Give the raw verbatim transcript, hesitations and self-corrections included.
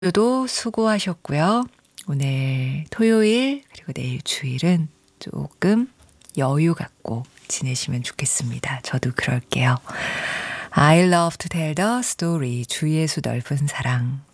오늘도 수고하셨고요. 오늘 토요일 그리고 내일 주일은 조금 여유 갖고 지내시면 좋겠습니다. 저도 그럴게요. I love to tell the story. 주예수 넓은 사랑